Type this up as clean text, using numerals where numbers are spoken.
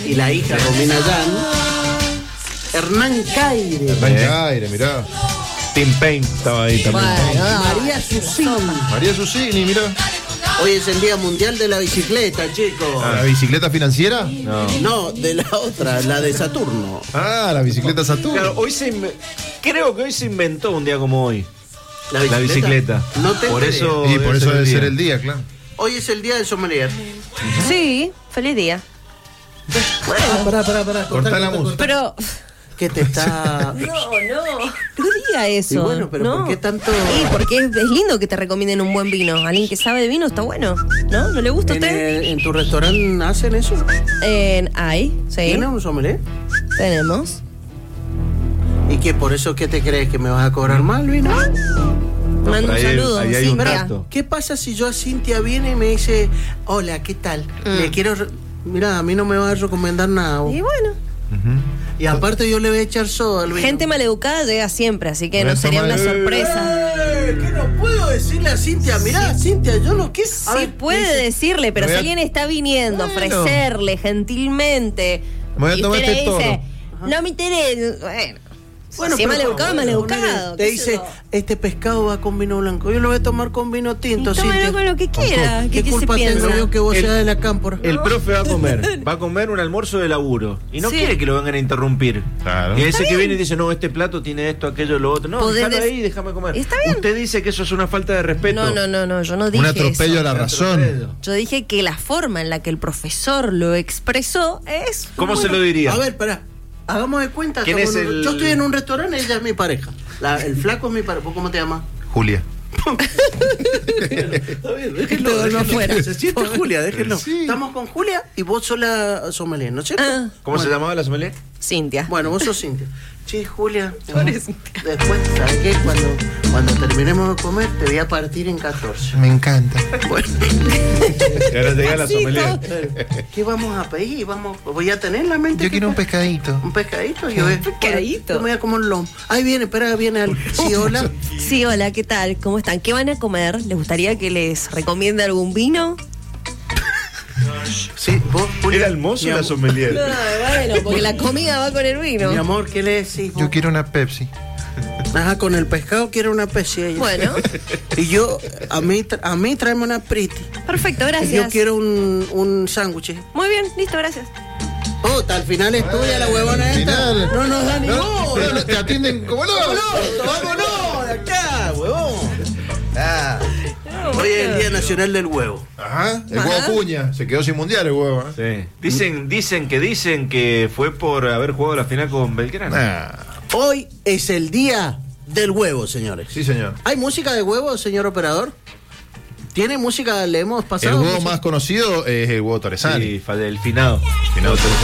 y la hija Romina Yan. Hernán Caire. Hernán Caire, mirá. Tim Payne estaba ahí también. Bueno, María Susini. María Susini, mirá. Hoy es el Día Mundial de la Bicicleta, chicos. ¿La bicicleta financiera? No. No, de la otra, la de Saturno. Ah, la bicicleta Saturno. Claro, creo que hoy se inventó un día como hoy. ¿La La bicicleta. No te Por enteré. eso. Y por eso debe ser el día, claro. Hoy es el Día del Sommelier. sí, feliz día. Pará. Cortá la música. Pero ¿Qué te está...? no diga eso. Y bueno, pero ¿no? ¿por qué tanto...? Sí, porque es lindo que te recomienden un buen vino. Alguien que sabe de vino está bueno, ¿no? ¿No le gusta a usted? ¿En tu restaurante hacen eso? Sí. ¿Tienen un sommelier? Tenemos. ¿Y qué, por eso qué te crees? ¿Que me vas a cobrar mal, vino? Mando un saludo. ahí hay un Cintia. dato. ¿Qué pasa si yo a Cintia viene y me dice, hola, ¿qué tal? Le quiero... Mira, a mí no me va a recomendar nada. Y bueno, Y aparte yo le voy a echar soda al vino. gente maleducada llega siempre, así que Voy a no sería tomar- una sorpresa. ¿Qué no puedo decirle a Cintia? Mirá, Cintia, yo no quiero... Sí puede decirle, pero si alguien está viniendo a Bueno. ofrecerle gentilmente Me voy a y tomar usted le este dice, toro. no me interesa, bueno, si es pero maleducado, maleducado. Te qué dice, sé yo. este pescado va con vino blanco. Yo lo voy a tomar con vino tinto, Y tómalo Cintia. con lo que quiera. ¿Qué ¿Qué se culpa piensa? tengo yo que vos seas de la cámpora? El profe va a comer un almuerzo de laburo y no Sí. quiere que lo vengan a interrumpir. Claro. Y ese que viene y dice, no, este plato tiene esto, aquello, lo otro. No, Podés déjalo dec- ahí, déjame comer. Está bien. Usted dice que eso es una falta de respeto. No, yo no dije Un atropello eso. a la razón. Yo dije que la forma en la que el profesor lo expresó es... ¿Cómo se lo diría? A ver, pará. Hagamos de cuenta. ¿Quién estamos es en un- el- Yo estoy en un restaurante y ella es mi pareja. El flaco es mi pareja. ¿Vos cómo te llamas? Julia. Está bien, déjenlo. Todo no fuera. Se siente Julia, déjenlo. Sí. Estamos con Julia y vos sos la sommelier, ¿no es cierto? Ah. ¿Cómo se Bueno. llamaba la sommelier? Cintia. Bueno, vos sos Cintia. Sí, Julia. Después, ¿sabes qué? Cuando terminemos de comer, te voy a partir en 14. Me encanta. Bueno, Y ahora llega la sommelier. ¿qué vamos a pedir? Voy a tener en la mente. Yo que- quiero un pescadito. ¿Un pescadito? pescadito. Yo me voy a comer un lomo. Ahí viene, espera, viene al... Sí, hola. Sí, hola, ¿qué tal? ¿Cómo están? ¿Qué van a comer? ¿Les gustaría que les recomiende algún vino? Sí, vos, Julia. Era el mozo Mi o la amor- sommelier. Bueno, porque la comida va con el vino. Mi amor, ¿qué le decís vos? Yo quiero una Pepsi. Ajá, con el pescado quiero una pecie. ella. Bueno, Y yo, a mí tráeme una pretty. perfecto, Y gracias. yo quiero un sándwich. Muy bien, listo, gracias. Oh, al final es tuya la huevona Al esta. final. No nos da ni No, bola. no, te atienden como no. ¡Vámonos de acá, huevón! Ah. Hoy es el Día Nacional del Huevo. Ajá. El huevo cuña. Se quedó sin mundial el huevo. ¿eh? Sí. Dicen que fue por haber jugado la final con Belgrano. Ah, Hoy es el Día del Huevo, señores. sí, señor. ¿Hay música de huevo, señor operador? ¿Tiene música? ¿Le hemos El pasado? huevo música? más conocido es el huevo Torresani. Sí, del finado. Finado Torresani.